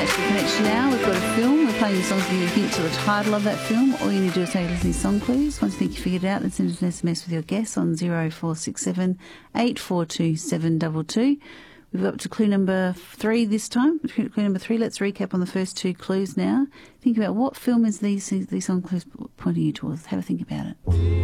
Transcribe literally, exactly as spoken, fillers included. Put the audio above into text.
Facebook connection now. We've got a film. We're playing the songs to give you a hint to the title of that film. All you need to do is say, listen to song, please. Once you think you figured it out, then send us an S M S with your guess on zero four six seven eight four two seven two two. We've got up to clue number three this time. Clue number three. Let's recap on the first two clues now. Think about what film is these these song clues pointing you towards. Have a think about it.